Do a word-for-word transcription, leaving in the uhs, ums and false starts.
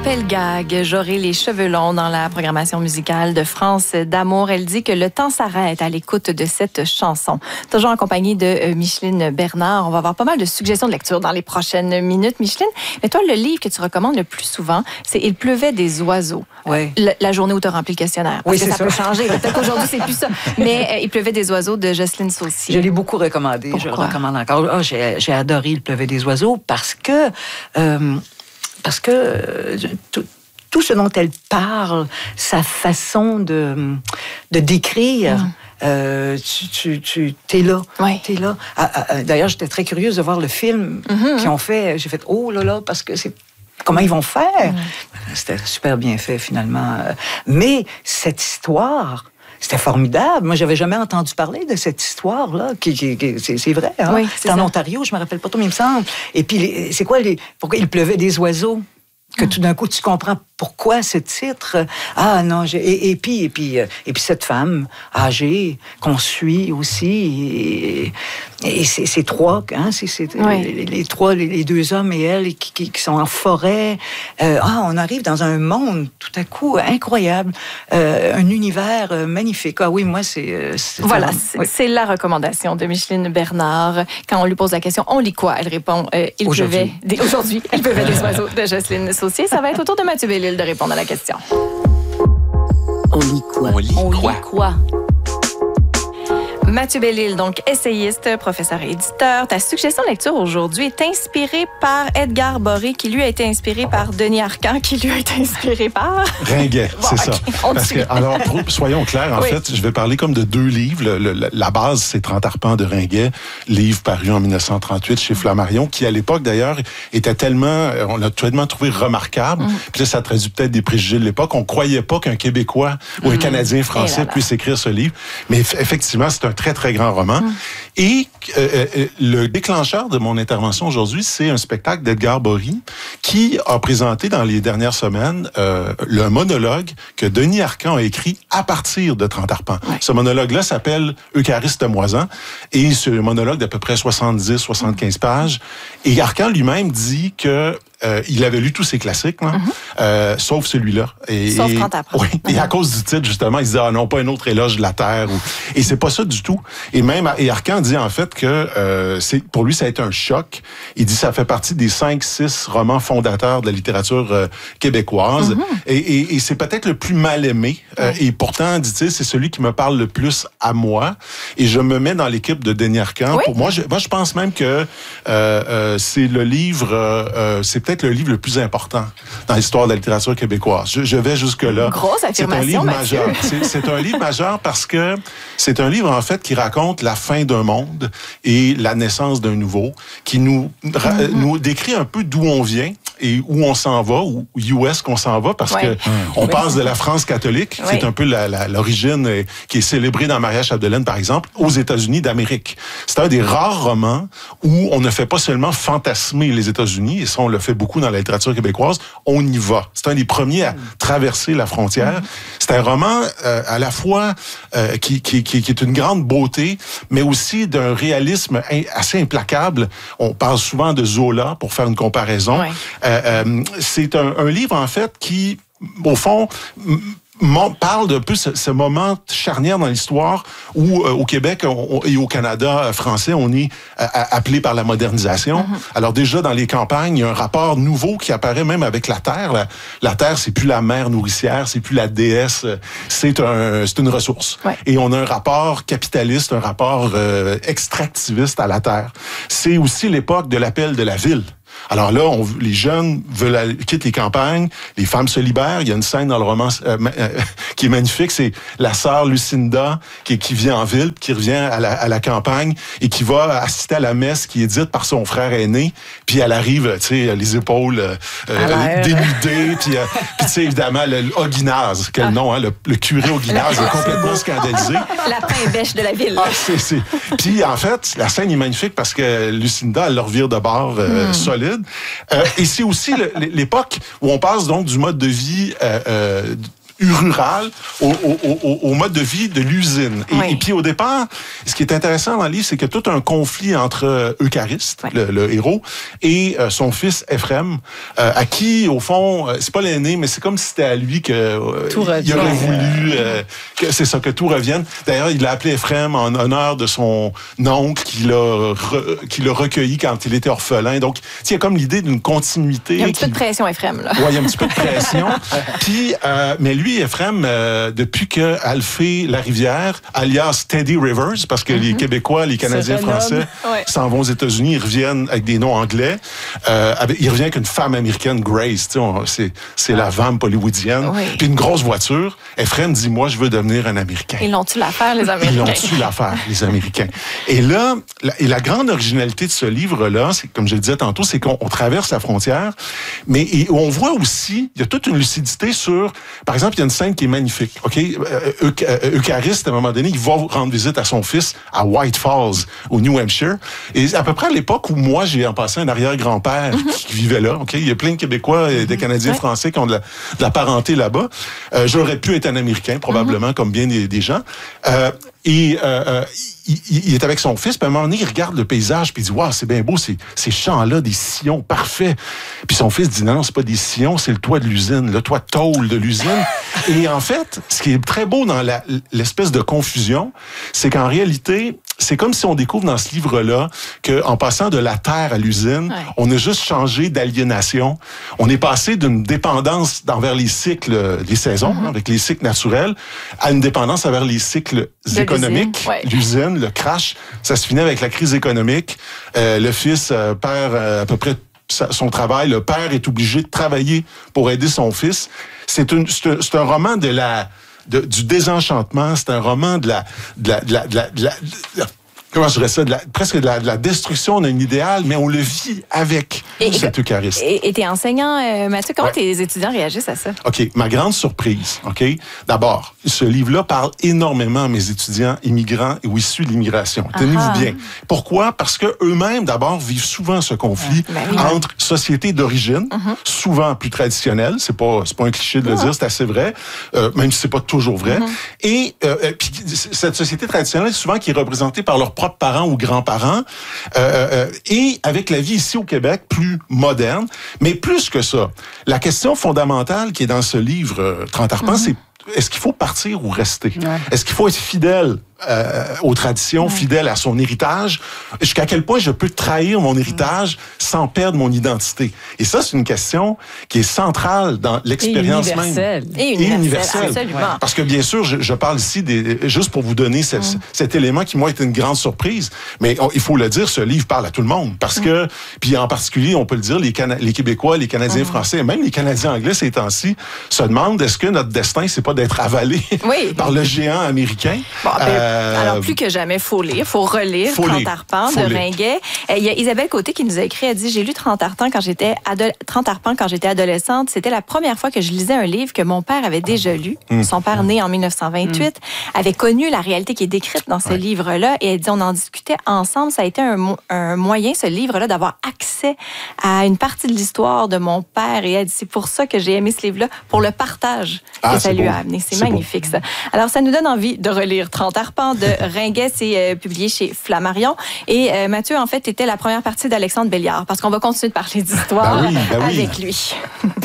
Pelgag, j'aurai les cheveux longs dans la programmation musicale de France d'amour. Elle dit que le temps s'arrête à l'écoute de cette chanson. Toujours en compagnie de Micheline Bernard. On va avoir pas mal de suggestions de lecture dans les prochaines minutes. Micheline, mais toi, le livre que tu recommandes le plus souvent, c'est « Il pleuvait des oiseaux ». Oui. La, la journée où tu as rempli le questionnaire. Parce oui, que c'est ça, ça peut changer. Peut-être qu'aujourd'hui, c'est plus ça. Mais euh, « Il pleuvait des oiseaux » de Jocelyne Saucier. Je l'ai beaucoup recommandé. Pourquoi? Je le recommande encore. Oh, j'ai, j'ai adoré « Il pleuvait des oiseaux » parce que... Euh, parce que... Euh, tout, Tout ce dont elle parle, sa façon de, de décrire, mmh. euh, tu, tu, tu t'es là, oui. t'es là. Ah, ah, d'ailleurs, j'étais très curieuse de voir le film mmh. qu'ils ont fait. J'ai fait oh là là parce que c'est comment ils vont faire. Mmh. C'était super bien fait finalement. Mais cette histoire. C'était formidable. Moi, j'avais jamais entendu parler de cette histoire-là. Qui, qui, qui, c'est, c'est vrai, hein? Oui, c'est en ça. Ontario, je me rappelle pas trop, mais il me semble. Et puis, les, c'est quoi les... Pourquoi il pleuvait des oiseaux? Que tout d'un coup, tu comprends pourquoi ce titre. Ah non, j'ai... Et, et, puis, et, puis, et puis cette femme âgée qu'on suit aussi. Et, et c'est, c'est trois, hein, c'est, c'est oui. les, les trois, les, les deux hommes et elle qui, qui, qui sont en forêt. Euh, ah, on arrive dans un monde tout à coup incroyable, euh, un univers magnifique. Ah oui, moi, c'est... c'est voilà, c'est, oui. c'est la recommandation de Micheline Bernard. Quand on lui pose la question, on lit quoi? Elle répond, euh, il aujourd'hui. pleuvait... Des, aujourd'hui, il pleuvait des oiseaux de Jocelyne Saucier. Ça va être au tour de Mathieu Bellil de répondre à la question. On lit quoi? On lit on quoi? Lit quoi? Mathieu Bellil, donc essayiste, professeur et éditeur. Ta suggestion de lecture aujourd'hui est inspirée par Edgar Boré, qui lui a été inspiré par Denis Arcand, qui lui a été inspiré par... Ringuet, bon, c'est okay, ça. Parce que, alors, pour, soyons clairs, en oui. fait, je vais parler comme de deux livres. Le, le, la base, c'est trente arpents de Ringuet, livre paru en dix-neuf cent trente-huit chez Flammarion, qui à l'époque, d'ailleurs, était tellement... On l'a tellement trouvé remarquable. Mm. Puis là, ça traduit peut-être des préjugés de l'époque. On croyait pas qu'un Québécois ou un mm. Canadien français là là. puisse écrire ce livre. Mais effectivement, c'est un très, très grand roman. Mmh. Et euh, euh, le déclencheur de mon intervention aujourd'hui, c'est un spectacle d'Edgar Boré qui a présenté dans les dernières semaines euh, le monologue que Denis Arcand a écrit à partir de trente arpents. Ouais. Ce monologue-là s'appelle Eucharistes moisans et c'est un monologue d'à peu près soixante-dix à soixante-quinze pages. Et Arcand lui-même dit que Euh, il avait lu tous ses classiques, là, mm-hmm. euh, sauf celui-là. Et, sauf trente arpents. Oui, mm-hmm. Et à cause du titre, justement, il se dit, ah non, pas un autre éloge de la terre. Ou... Et c'est pas ça du tout. Et même, et Arcand dit en fait que euh, c'est, pour lui, ça a été un choc. Il dit, ça fait partie des cinq, six romans fondateurs de la littérature euh, québécoise. Mm-hmm. Et, et, et c'est peut-être le plus mal aimé. Euh, mm-hmm. Et pourtant, dit-il, c'est celui qui me parle le plus à moi. Et je me mets dans l'équipe de Denis Arcand. Oui? Pour moi, je, moi, je pense même que euh, euh, c'est le livre, euh, c'est peut-être le livre le plus important dans l'histoire de la littérature québécoise. Je, je vais jusque-là. Grosse affirmation, c'est un livre Mathieu. majeur. C'est, c'est un livre majeur parce que c'est un livre, en fait, qui raconte la fin d'un monde et la naissance d'un nouveau, qui nous, mm-hmm. nous décrit un peu d'où on vient et où on s'en va, ou où est-ce qu'on s'en va, parce ouais. que mmh. on oui. passe de la France catholique, oui. qui est un peu la, la, l'origine euh, qui est célébrée dans Maria Chapdelaine, par exemple, aux États-Unis d'Amérique. C'est un des rares romans où on ne fait pas seulement fantasmer les États-Unis, et ça, on le fait beaucoup dans la littérature québécoise, on y va. C'est un des premiers à mmh. traverser la frontière. Mmh. C'est un roman euh, à la fois euh, qui, qui, qui, qui est une grande beauté, mais aussi d'un réalisme assez implacable. On parle souvent de Zola, pour faire une comparaison. Ouais. Euh, euh, c'est un, un livre, en fait, qui, au fond, m- parle d'un peu ce, ce moment charnière dans l'histoire où, euh, au Québec on, et au Canada français, on est euh, appelé par la modernisation. Mm-hmm. Alors déjà, dans les campagnes, il y a un rapport nouveau qui apparaît même avec la terre. La, la terre, c'est plus la mère nourricière, c'est plus la déesse, c'est, un, c'est une ressource. Ouais. Et on a un rapport capitaliste, un rapport euh, extractiviste à la terre. C'est aussi l'époque de l'appel de la ville. Alors là, on, les jeunes veulent aller, quittent les campagnes, les femmes se libèrent. Il y a une scène dans le roman euh, euh, qui est magnifique, c'est la sœur Lucinda qui, qui vient en ville, qui revient à la, à la campagne et qui va assister à la messe qui est dite par son frère aîné. Puis elle arrive, tu sais, les épaules euh, euh, dénudées, puis, euh, puis tu sais, évidemment, le, le Oguinaz, quel ah. nom, hein, le, le curé Oguinaz est complètement scandalisé. La pain bêche de la ville. Ah, c'est, c'est. Puis en fait, la scène est magnifique parce que Lucinda, elle leur vire de bord euh, mm. solide. Euh, et c'est aussi le, l'époque où on passe donc du mode de vie euh, euh, rural au, au, au, au mode de vie de l'usine. Et, oui. et puis au départ, ce qui est intéressant dans le livre, c'est qu'il y a tout un conflit entre Euchariste, oui. le, le héros, et euh, son fils Ephrem, euh, à qui, au fond, euh, c'est pas l'aîné, mais c'est comme si c'était à lui que euh, tout il aurait voulu euh, que c'est ça, que tout revienne. D'ailleurs, il l'a appelé Ephrem en honneur de son oncle qui l'a, re, qui l'a recueilli quand il était orphelin. Donc, il y a comme l'idée d'une continuité. Il y a un petit qui... peu de pression, Ephrem, là. Oui, il y a un petit peu de pression. Puis, euh, mais lui, Ephrem, euh, depuis que Alphée Larivière, alias Teddy Rivers, parce que mm-hmm. les Québécois, les Canadiens français ouais. s'en vont aux États-Unis, ils reviennent avec des noms anglais. Euh, avec, il revient avec une femme américaine, Grace, tu sais, on, c'est, c'est la vamp hollywoodienne. Oui. Puis une grosse voiture. Ephrem dit, moi, je veux devenir un Américain. Ils l'ont-tu l'affaire, les Américains? Ils l'ont-tu l'affaire, les Américains. Et là, la, et la grande originalité de ce livre-là, c'est, comme je le disais tantôt, c'est qu'on on traverse la frontière, mais et, on voit aussi, il y a toute une lucidité sur, par exemple, il y a une scène qui est magnifique, OK? Euh, Euchariste, à un moment donné, il va rendre visite à son fils à White Falls, au New Hampshire. Et à peu près à l'époque où moi, j'ai en passé un arrière-grand-père mm-hmm. qui, qui vivait là, OK? Il y a plein de Québécois et des Canadiens mm-hmm. français qui ont de la, de la parenté là-bas. Euh, j'aurais pu être un Américain, probablement, mm-hmm. comme bien des, des gens. Euh, et euh, il, il est avec son fils, puis à un moment donné, il regarde le paysage, puis il dit « Wow, c'est bien beau, ces, ces champs-là, des sillons parfaits. » Puis son fils dit « Non, non, c'est pas des sillons, c'est le toit de l'usine, le toit de tôle de l'usine. » Et en fait, ce qui est très beau dans la, l'espèce de confusion, c'est qu'en réalité, c'est comme si on découvre dans ce livre-là qu'en passant de la terre à l'usine, ouais. on a juste changé d'aliénation. On est passé d'une dépendance envers les cycles, les saisons, mm-hmm. avec les cycles naturels, à une dépendance envers les cycles de économiques. L'usine, ouais. l'usine, le crash, ça se finit avec la crise économique. Euh, le fils euh, perd euh, à peu près son travail. Le père est obligé de travailler pour aider son fils. C'est, une, c'est, un, c'est un roman de la... De, du désenchantement, c'est un roman de la, de la, de la, de la, de la, de la comment je dirais ça, de la, presque de la, de la destruction d'un idéal, mais on le vit avec et, cet Euchariste. Et t'es enseignant, euh, Mathieu, comment ouais. tes étudiants réagissent à ça? OK, ma grande surprise, OK? D'abord, ce livre-là parle énormément à mes étudiants immigrants ou issus de l'immigration. Tenez-vous bien. Pourquoi? Parce que eux-mêmes, d'abord, vivent souvent ce conflit ouais, ben oui, entre ouais. sociétés d'origine, mm-hmm. souvent plus traditionnelles, c'est pas, c'est pas un cliché de le ouais. dire, c'est assez vrai, euh, même si c'est pas toujours vrai, mm-hmm. et euh, puis cette société traditionnelle, souvent qui est représentée par leurs propres parents ou grands-parents, euh, euh, et avec la vie ici au Québec plus moderne. Mais plus que ça, la question fondamentale qui est dans ce livre, euh, trente arpents, mm-hmm. c'est est-ce qu'il faut partir ou rester? Ouais. Est-ce qu'il faut être fidèle euh, aux traditions, ouais. fidèle à son héritage? Jusqu'à quel point je peux trahir mon héritage sans perdre mon identité? Et ça, c'est une question qui est centrale dans l'expérience et même. Et universelle. Et universelle. Absolument. Ouais. Parce que bien sûr, je, je parle ici des, juste pour vous donner ce, mm. cet élément qui, moi, est une grande surprise. Mais on, il faut le dire, ce livre parle à tout le monde. Parce mm. que, puis en particulier, on peut le dire, les, Cana- les Québécois, les Canadiens mm. français, même les Canadiens anglais ces temps-ci, se demandent est-ce que notre destin, c'est pas d'être avalé oui. par le géant américain? Bon, euh, alors, plus que jamais, il faut lire, il faut relire faut trente arpents de lire. Ringuet. Il y a Isabelle Côté qui nous a écrit, elle dit, j'ai lu trente arpents quand j'étais, ado- trente arpents quand j'étais adolescente. C'était la première fois que je lisais un livre que mon père avait déjà lu. Mmh. Son père, né en dix-neuf cent vingt-huit, mmh. avait connu la réalité qui est décrite dans ce ouais. livre-là. Et elle dit, on en discutait ensemble. Ça a été un, mo- un moyen, ce livre-là, d'avoir accès à une partie de l'histoire de mon père. Et elle dit, c'est pour ça que j'ai aimé ce livre-là, pour le partage ah, que ça lui beau. a amené. C'est, c'est magnifique, beau. ça. Alors, ça nous donne envie de relire trente arpents de Ringuet. C'est euh, publié chez Flammarion. Et euh, Mathieu, en fait, était la première partie d'Alexandre Belliard, parce qu'on va continuer de parler d'histoire ben oui, ben oui. avec lui.